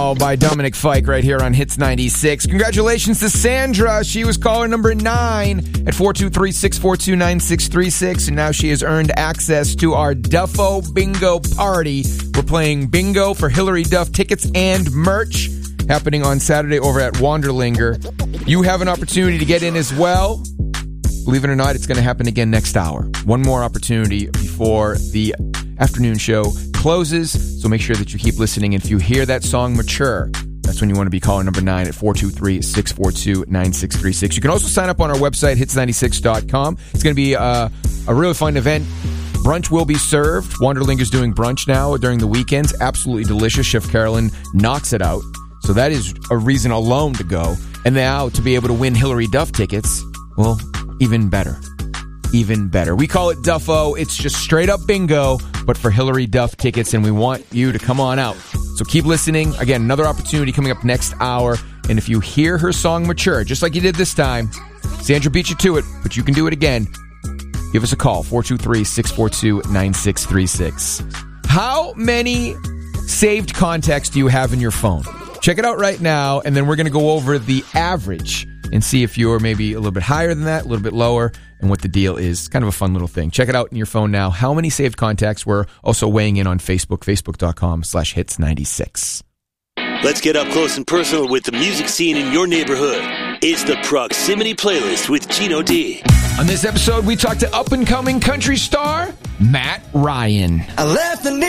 By Dominic Fike right here on Hits 96. Congratulations to Sandra. She was caller number 9 at 423-642-9636, and now she has earned access to our Duffo Bingo Party. We're playing bingo for Hillary Duff tickets and merch happening on Saturday over at Wanderlinger. You have an opportunity to get in as well. Believe it or not, it's going to happen again next hour. One more opportunity before the afternoon show closes, so make sure that you keep listening. If you hear that song Mature, that's when you want to be calling number 9 at 423-642-9636. You can also sign up on our website, hits96.com. It's going to be a really fun event. Brunch will be served. Wanderlinger's doing brunch now during the weekends. Absolutely delicious. Chef Carolyn knocks it out. So that is a reason alone to go. And now to be able to win Hillary Duff tickets, well, even better. Even better. We call it Duffo. It's just straight up bingo, but for Hillary Duff tickets, and we want you to come on out. So keep listening. Again, another opportunity coming up next hour. And if you hear her song Mature, just like you did this time, Sandra beat you to it, but you can do it again. Give us a call, 423-642-9636. How many saved contacts do you have in your phone? Check it out right now, and then we're going to go over the average and see if you're maybe a little bit higher than that, a little bit lower, and what the deal is. Kind of a fun little thing. Check it out in your phone now. How many saved contacts? We're also weighing in on Facebook, facebook.com/hits96. Let's get up close and personal with the music scene in your neighborhood. It's the Proximity Playlist with Gino D. On this episode, we talk to up-and-coming country star Matt Ryan. I left the